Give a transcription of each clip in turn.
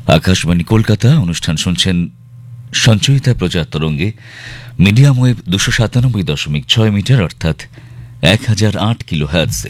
আকাশবাণী কলকাতা। অনুষ্ঠান শুনছেন সঞ্চয়িতা প্রচার তরঙ্গে, মিডিয়াম ওয়েভ 297.6 মিটার অর্থাৎ 1008 কিলোহার্টজে।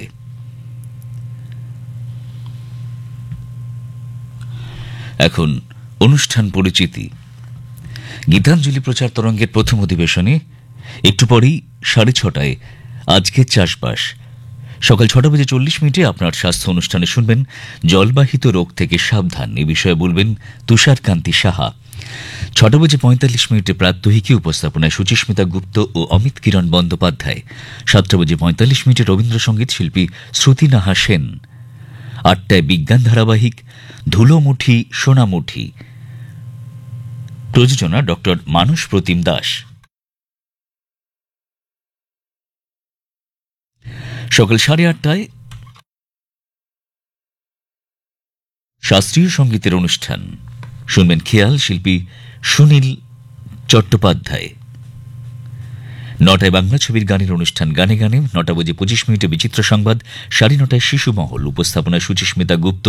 এখন অনুষ্ঠান পরিচিতি। গীতাঞ্জলি প্রচার তরঙ্গের প্রথম অধিবেশনে একটু পরেই 6:30 আজকের চাষবাস। সকাল 6:40 আপনার স্বাস্থ্য অনুষ্ঠানে শুনবেন জলবাহিত রোগ থেকে সাবধান, এ বিষয়ে বলবেন তুষারকান্তি সাহা। 6:45 প্রাত্যহিকী উপস্থাপনায় সুচিস্মিতা গুপ্ত ও অমিত কিরণ বন্দ্যোপাধ্যায়। 7:45 রবীন্দ্রসঙ্গীত শিল্পী শ্রুতি নাহা সেন। 8টায় বিজ্ঞান ধারাবাহিক ধুলোমুঠি সোনামুঠি, প্রযোজনা ডক্টর মানস প্রতিম দাস। সকাল 8:30 শাস্ত্রীয় সঙ্গীতের অনুষ্ঠান শুনবেন খেয়াল শিল্পী সুনীল চট্টোপাধ্যায়। 9টায় বাংলা ছবির গানের অনুষ্ঠান গানে গানে। 9:25 বিচিত্র সংবাদ। 9:30 শিশু মহল, উপস্থাপনায় সুচিস্মিতা গুপ্ত।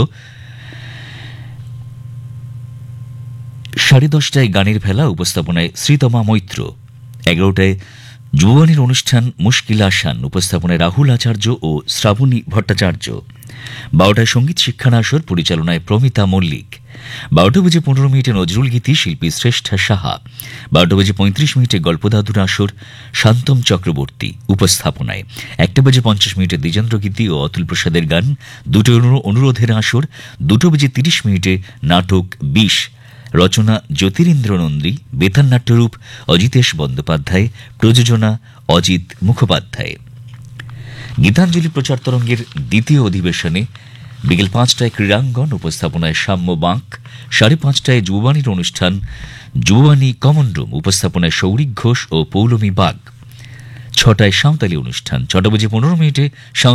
10:30 গানের ভেলা, উপস্থাপনায় শ্রীতমা মৈত্র। 11টায় যুববাণীর অনুষ্ঠান মুশকিল আসান, উপস্থাপনায় রাহুল আচার্য ও শ্রাবণী ভট্টাচার্য। 12টায় সঙ্গীত শিক্ষানাসর, পরিচালনায় প্রমিতা মল্লিক। 12:15 নজরুল গীতি, শিল্পী শ্রেষ্ঠা সাহা। 12:35 গল্পদাদুর আসর, শান্তম চক্রবর্তী উপস্থাপনায়। 1:50 দ্বিজেন্দ্র গীতি ও অতুল প্রসাদের গান। 2টো অনুরোধের আসর। 2:30 নাটক 20, রচনা জ্যোতিরিন্দ্র নন্দী, বেতার নাট্যরূপ অজিতেশ বন্দ্যোপাধ্যায়, প্রযোজনা অজিত মুখোপাধ্যায়। গীতাঞ্জলি প্রচার তরঙ্গের দ্বিতীয় অধিবেশনে বিকেল 5টায় ক্রীড়াঙ্গন, উপস্থাপনায় সাম্য বাঁক। 5:30 যুববাণীর অনুষ্ঠান যুববাণী কমন রুম, উপস্থাপনায় সৌরিক ঘোষ ও পৌলমী বাগ। 6টায় সাঁওতালি অনুষ্ঠান। 6:15